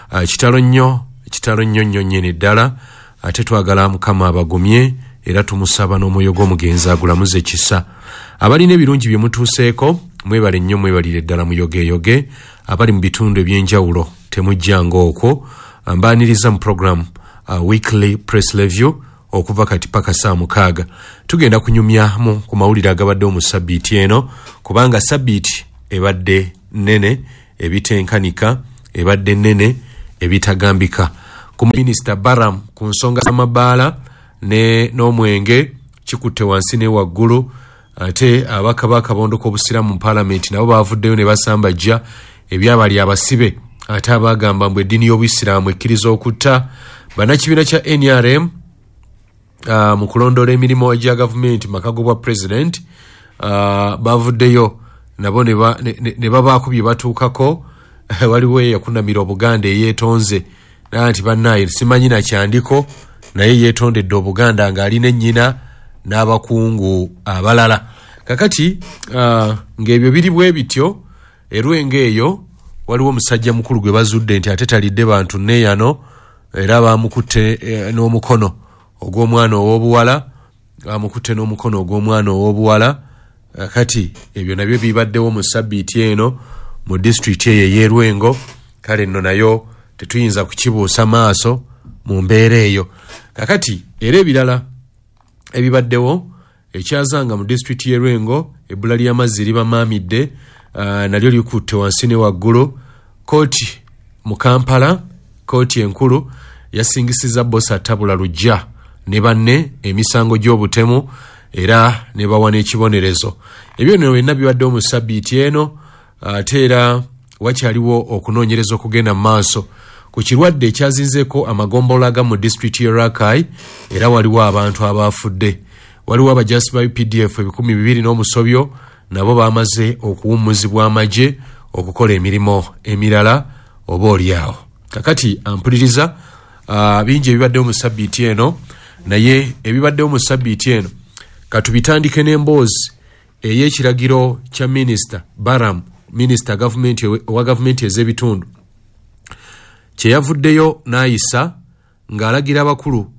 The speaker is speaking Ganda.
kitalo nnyo nnyene ddala ate twagala Mukama abagumye era tumusaba n'omwoyo gw'omugenzi agulamuze kisa. Abalina ebirungi bye mutuuseeko mwebale nnyo, mwebalire ddala muyogeyoge. Abali mu bitundu ebyenjawulo temujjanga okwo. Mbaaniriza mu program weekly press review okuva kati paka saa 6 tugenda kunyumyamu ku mawulire agabadde mu sabbiiti eno, kubanga sabbiiti ebadde nene ebitenkanika, ebadde nene ebitagambika. Ku Minisita Baram ku nsonga z'amabaala n'omwenge kikutte wansi ne waggulu, ate abakabaka bondoka obusiramu mu Parliament nabo bavuddeyo ne basambajja ebyabali abasibe, ate abagamba mbu eddiini y'Obuyisiraamu ekkiriza okutta. Bannakibiina kya NRM mu kulondoola emirimu egya gavumenti makago bwa president bavuddeyo nabo ne babaako bye batuukako. Waliwo eyakunamira Obuganda eyeetonze nti bannaye simanyi nakyandiko naye yeetondedde Obuganda ng'alina ennyina n'abakungu abalala. Kakati ng'ebyo biri bwe bityo, erwenga eyo waliwo omusajja mukulu gwe bazudde nti ate talidde bantu neeyano era bamukutte n'omukono ogw'omwana ow'obuwala, bamukutte n'omukono ogw'omwana ow'obuwala. Kati ebyo nabyo bibaddewo mu sabbiiti eno mu district eyo ey'Erwengo. Kale nno nayo tetuyinza kukibuusa maaso mu mbeera eyo. Kakati era ebirala ebibaddewo ekyazanga mu district y'Erwengo, ebbula ly'amazzi libamaamidde, nalyo likutte wansi ne waggulu. Kooti mu Kampala, kooti enkulu yasingisiza Bosa Tabula Lujja ne banne emisango gy'obutemu era ne bawa n'ekibonerezo. Ebyo nno byonna bibaddewo mu sabbiiti eno, ate era wakyaliwo okunoonyereza okugenda mu maaso ku kirwadde ekyazinzeeko amagombolola agamu mu district y'e Rakai, era waliwo abantu abaafudde. Waliwo abajasi ba UPDF 200 n'omusobyo nabo bamaze okuwummuzibwa amagye okukola emirimu emirala oba oliawo. Kakati ampuliriza bingi ebibaddewo mu sabbiiti eno, naye ebibaddewo mu sabbiiti eno katubitandike n'emboozi ey'ekiragiro kya Minisita Baram, Minisita wa gavumenti ez'ebitundu, kye yavuddeyo n'ayisa ng'alagira abakulu